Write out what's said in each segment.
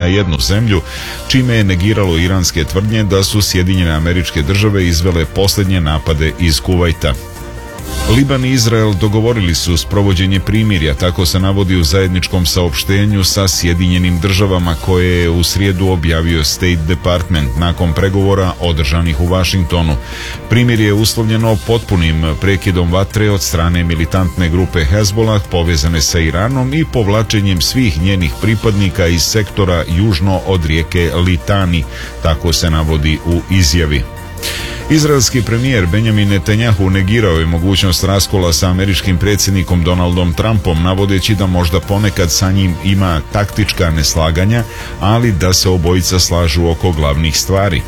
jednu zemlju, čime je negiralo iranske tvrdnje da su Sjedinjene Američke Države izvele posljednje napade iz Kuvajta. Liban i Izrael dogovorili su sprovođenje primirja, tako se navodi u zajedničkom saopštenju sa Sjedinjenim Državama koje je u srijedu objavio State Department nakon pregovora održanih u Vašingtonu. Primirje je uslovljeno potpunim prekidom vatre od strane militantne grupe Hezbollah povezane sa Iranom i povlačenjem svih njenih pripadnika iz sektora južno od rijeke Litani, tako se navodi u izjavi. Izraelski premijer Benjamin Netanjahu negirao je mogućnost raskola sa američkim predsjednikom Donaldom Trumpom, navodeći da možda ponekad sa njim ima taktička neslaganja, ali da se obojica slažu oko glavnih stvari.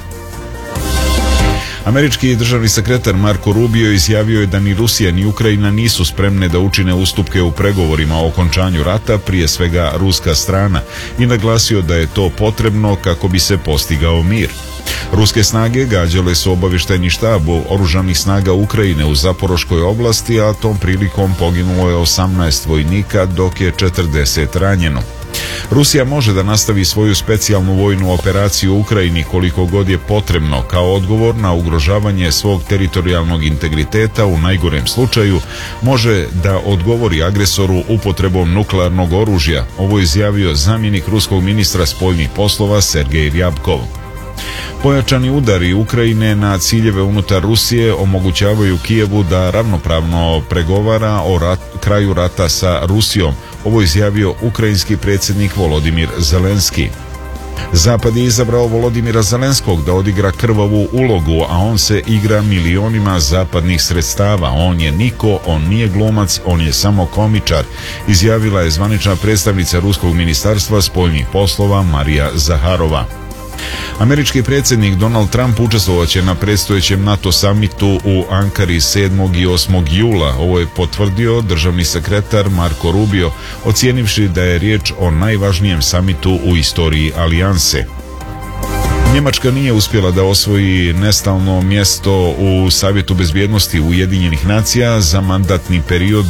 Američki državni sekretar Marco Rubio izjavio je da ni Rusija ni Ukrajina nisu spremne da učine ustupke u pregovorima o okončanju rata, prije svega ruska strana, i naglasio da je to potrebno kako bi se postigao mir. Ruske snage gađale su obavještajni štab oružanih snaga Ukrajine u Zaporoškoj oblasti, a tom prilikom poginulo je 18 vojnika, dok je 40 ranjeno. Rusija može da nastavi svoju specijalnu vojnu operaciju u Ukrajini koliko god je potrebno, kao odgovor na ugrožavanje svog teritorijalnog integriteta. U najgorem slučaju može da odgovori agresoru upotrebom nuklearnog oružja. Ovo je izjavio zamjenik ruskog ministra spoljnih poslova Sergej Ryabkov. Pojačani udari Ukrajine na ciljeve unutar Rusije omogućavaju Kijevu da ravnopravno pregovara o kraju rata sa Rusijom. Ovo je izjavio ukrajinski predsjednik Volodimir Zelenski. Zapad je izabrao Volodimira Zelenskog da odigra krvavu ulogu, a on se igra milionima zapadnih sredstava. On je niko, on nije glumac, on je samo komičar, izjavila je zvanična predstavnica Ruskog ministarstva spoljnih poslova Marija Zaharova. Američki predsjednik Donald Trump učestvovaće na predstojećem NATO samitu u Ankari 7. i 8. jula. Ovo je potvrdio državni sekretar Marco Rubio, ocijenivši da je riječ o najvažnijem samitu u istoriji alijanse. Njemačka nije uspjela da osvoji nestalno mjesto u Savjetu bezbjednosti Ujedinjenih nacija za mandatni period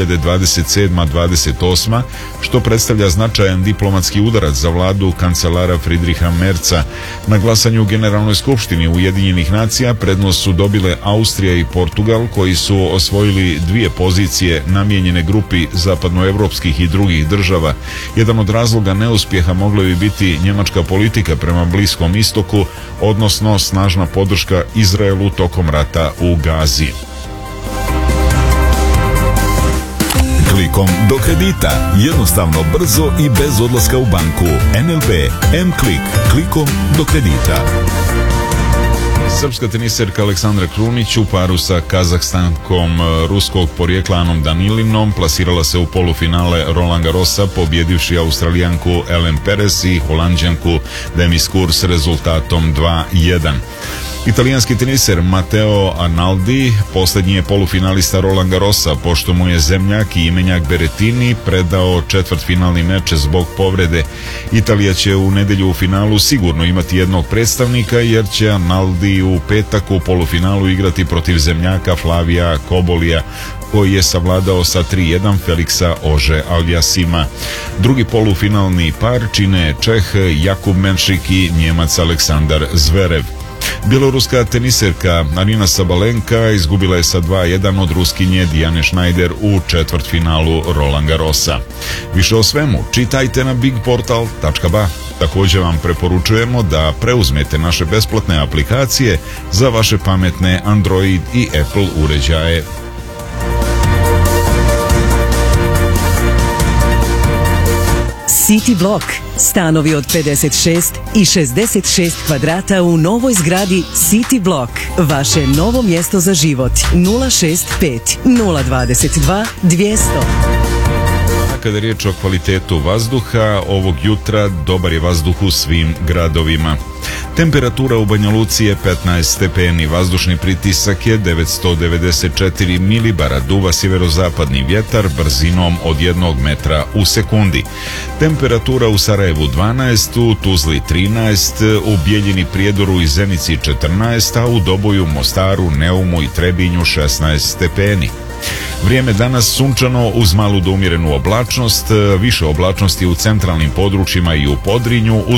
2027-28, što predstavlja značajan diplomatski udarac za vladu kancelara Friedricha Merza. Na glasanju u Generalnoj skupštini Ujedinjenih nacija prednost su dobile Austrija i Portugal, koji su osvojili 2 pozicije namijenjene grupi zapadnoevropskih i drugih država. Jedan od razloga neuspjeha mogla bi biti njemačka politika prema Bliskom istoku, odnosno snažna podrška Izraelu tokom rata u Gazi. Klikom do kredita, jednostavno, brzo i bez odlaska u banku. NLB M-Klik, klikom do kredita. Srpska teniserka Aleksandra Krunić u paru sa Kazahstankom ruskog porijekla Anom Danilinom plasirala se u polufinale Roland Garrosa, pobjedivši Australijanku Ellen Perez i Holanđanku Demis Kur s rezultatom 2-1. Italijanski teniser Matteo Arnaldi posljednji je polufinalista Roland Garrosa, pošto mu je zemljak i imenjak Berrettini predao četvrtfinalni meč zbog povrede. Italija će u nedjelju u finalu sigurno imati jednog predstavnika, jer će Arnaldi u petak u polufinalu igrati protiv zemljaka Flavija Kobolija, koji je savladao sa 3-1 Feliksa Ože Aljasima. Drugi polufinalni par čine Čeh Jakub Menšik i Njemac Aleksandar Zverev. Bjeloruska teniserka Arina Sabalenka izgubila je sa 2-1 od Ruskinje Dijane Schneider u četvrtfinalu Roland Garrosa. Više o svemu čitajte na bigportal.ba. Također vam preporučujemo da preuzmete naše besplatne aplikacije za vaše pametne Android i Apple uređaje. City Block. Stanovi od 56 i 66 kvadrata u novoj zgradi City Block. Vaše novo mjesto za život. 065 022 200. Kada je riječ o kvalitetu vazduha, ovog jutra dobar je vazduh u svim gradovima. Temperatura u Banja Luci je 15 stepeni, vazdušni pritisak je 994 milibara, duva sjeverozapadni vjetar brzinom od 1 metra u sekundi. Temperatura u Sarajevu 12, u Tuzli 13, u Bijeljini, Prijedoru i Zenici 14, a u Doboju, Mostaru, Neumu i Trebinju 16 stepeni. Vrijeme danas sunčano uz malu do umjerenu oblačnost, više oblačnosti u centralnim područjima i u Podrinju, uz